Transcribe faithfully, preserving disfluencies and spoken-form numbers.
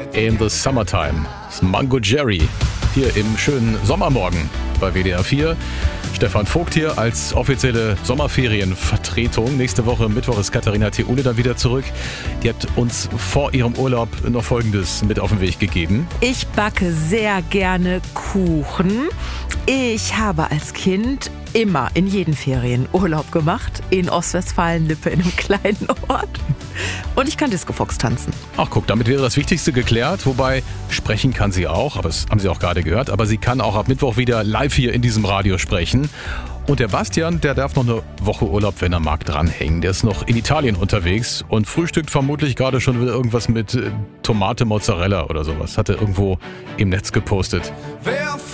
in the Summertime. Das ist Mango Jerry hier im schönen Sommermorgen bei W D R vier. Stefan Vogt hier als offizielle Sommerferienvertretung. Nächste Woche Mittwoch ist Katharina Theule dann wieder zurück. Die hat uns vor ihrem Urlaub noch Folgendes mit auf den Weg gegeben. Ich backe sehr gerne Kuchen. Ich habe als Kind immer in jeden Ferien Urlaub gemacht in Ostwestfalen-Lippe in einem kleinen Ort. Und ich kann Disco Fox tanzen. Ach guck, damit wäre das Wichtigste geklärt. Wobei, sprechen kann sie auch, aber das haben Sie auch gerade gehört. Aber sie kann auch ab Mittwoch wieder live hier in diesem Radio sprechen. Und der Bastian, der darf noch eine Woche Urlaub, wenn er mag, dranhängen. Der ist noch in Italien unterwegs und frühstückt vermutlich gerade schon wieder irgendwas mit Tomate Mozzarella oder sowas. Hat er irgendwo im Netz gepostet. Wer